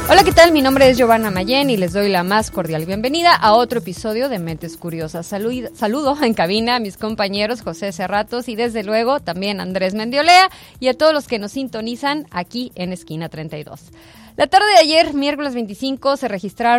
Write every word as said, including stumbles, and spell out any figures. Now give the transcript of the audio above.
Hola, ¿qué tal? Mi nombre es Giovanna Mayén y les doy la más cordial bienvenida a otro episodio de Mentes Curiosas. Salud, saludo en cabina a mis compañeros José Serratos y desde luego también a Andrés Mendiolea y a todos los que nos sintonizan aquí en Esquina treinta y dos. La tarde de ayer, miércoles veinticinco, se registraron